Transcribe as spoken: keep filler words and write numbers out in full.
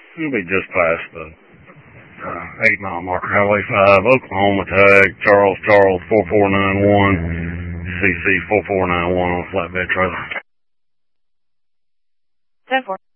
It'll be just past the uh, eight mile marker, Highway five, Oklahoma tag, Charles, Charles, four four nine one, C C four four nine one on a flatbed trailer. ten four.